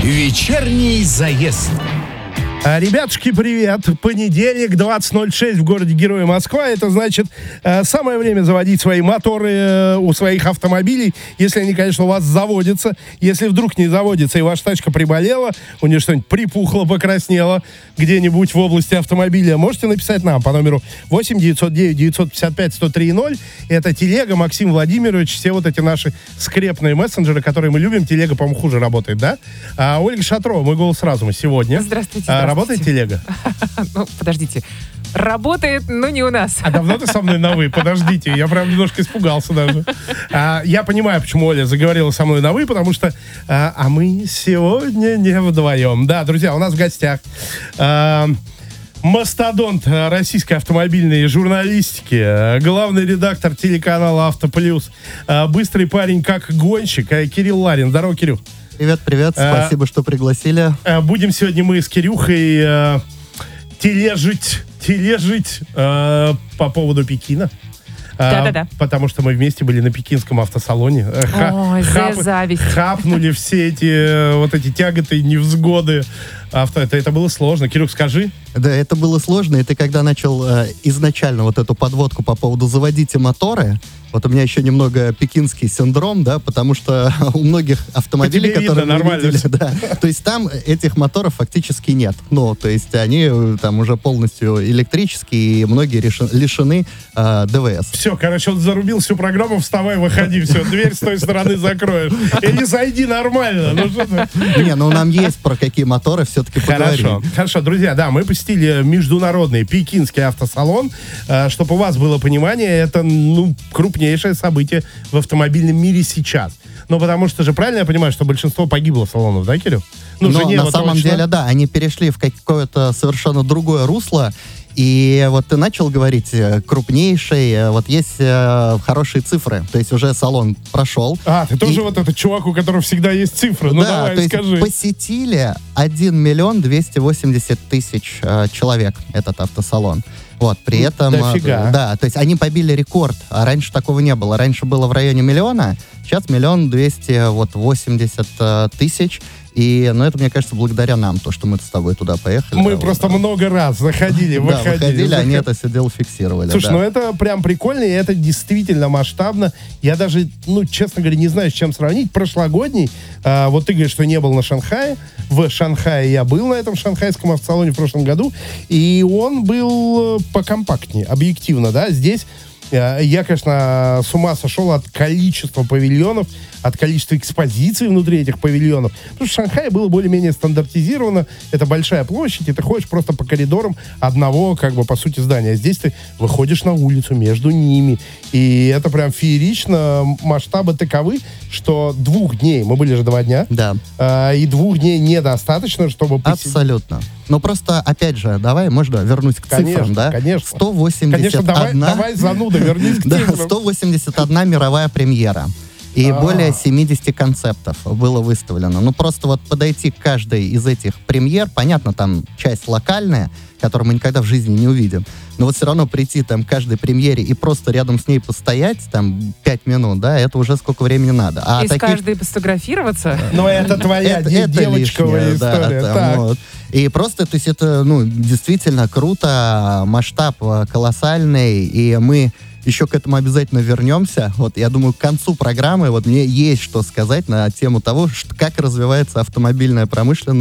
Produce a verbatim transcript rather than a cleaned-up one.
Вечерний заезд. Ребятушки, привет! Понедельник, двадцать ноль шесть в городе Герои Москва. Это значит, э, самое время заводить свои моторы э, у своих автомобилей, если они, конечно, у вас заводятся. Если вдруг не заводится и ваша тачка приболела, у нее что-нибудь припухло, покраснело где-нибудь в области автомобиля, можете написать нам по номеру восемь девятьсот девять девятьсот пятьдесят пять сто три ноль. Это Телега, Максим Владимирович, все вот эти наши скрепные мессенджеры, которые мы любим. Телега, по-моему, хуже работает, да? А Ольга Шатрова, мой голос разума сегодня. Здравствуйте. А, Работает Телега? Ну, подождите. Работает, но не у нас. А давно ты со мной на «вы»? Подождите, я прям немножко испугался даже. А, я понимаю, почему Оля заговорила со мной на «вы», потому что а, а мы сегодня не вдвоем. Да, друзья, у нас в гостях а, мастодонт российской автомобильной журналистики, главный редактор телеканала «Авто Плюс», а, быстрый парень как гонщик, а, Кирилл Ларин. Здорово, Кирилл. Привет, привет, спасибо, а, что пригласили. А, будем сегодня мы с Кирюхой а, тележить, тележить а, по поводу Пекина. Да-да-да. А, потому что мы вместе были на пекинском автосалоне. Ха, Ой, хап, зависть. Хапнули все эти вот эти тяготы, невзгоды. Авто, это, это было сложно. Кирюх, скажи. Да, это было сложно, и ты когда начал э, изначально вот эту подводку по поводу «заводите моторы», вот у меня еще немного пекинский синдром, да, потому что у многих автомобилей, которые видно, мы видели, да, то есть там этих моторов фактически нет. Ну, то есть они там уже полностью электрические, и многие решен, лишены э, ДВС. Все, короче, он зарубил всю программу, вставай, выходи, все, дверь с той стороны закроешь. Или зайди нормально. Ну, что ты? Не, ну нам есть про какие моторы все-таки поговорим. Хорошо, хорошо, друзья, да, мы посетили международный пекинский автосалон. Э, чтобы у вас было понимание, это, ну, крупнейшее событие в автомобильном мире сейчас. Ну, потому что же, правильно я понимаю, что большинство погибло салонов, да, Кирилл? Ну, Но Женева на самом точно. деле, да, они перешли в какое-то совершенно другое русло. И вот ты начал говорить крупнейший, вот есть э, хорошие цифры, то есть уже салон прошел. А, ты тоже и... вот этот чувак, у которого всегда есть цифры, ну да, давай, то есть скажи. посетили один миллион двести восемьдесят тысяч э, человек этот автосалон. Вот, при этом, дофига. да, то есть они побили рекорд, а раньше такого не было. Раньше было в районе миллиона, сейчас миллион двести вот восемьдесят тысяч. И, ну, это, мне кажется, благодаря нам, то, что мы с тобой туда поехали. Мы да, просто вот, много раз заходили, выходили. Да, выходили, заходили. они это все дело фиксировали. Слушай, да. ну это прям прикольно, и это действительно масштабно. Я даже, ну, честно говоря, не знаю, с чем сравнить. Прошлогодний, а, вот ты говоришь, что не был на Шанхае. В Шанхае я был на этом шанхайском автосалоне в прошлом году, и он был покомпактнее, объективно, да. Здесь я, конечно, с ума сошел от количества павильонов, от количества экспозиций внутри этих павильонов. Потому что в Шанхае было более-менее стандартизировано. Это большая площадь, и ты ходишь просто по коридорам одного, как бы, по сути, здания. А здесь ты выходишь на улицу между ними. И это прям феерично. Масштабы таковы, что двух дней, мы были же два дня, Да. э, и двух дней недостаточно, чтобы посетить. Абсолютно. Ну, просто, опять же, давай, можно вернусь к Конечно, цифрам, да? конечно. сто восемьдесят Конечно, давай, одна давай зануда, вернись к Да, цифрам. сто восемьдесят одна мировая премьера. И А. более семьдесят концептов было выставлено. Ну, просто вот подойти к каждой из этих премьер, понятно, там часть локальная, которую мы никогда в жизни не увидим, но вот все равно прийти там к каждой премьере и просто рядом с ней постоять, там, пять минут, да, это уже сколько времени надо. А И с таких... каждой сфотографироваться? Но это твоя Это- де- это девочковая лишнее, да, история. там, Так. вот. И просто, то есть это, ну, действительно круто, масштаб э, колоссальный, и мы еще к этому обязательно вернемся. Вот, я думаю, к концу программы вот мне есть что сказать на тему того, что, как развивается автомобильная промышленность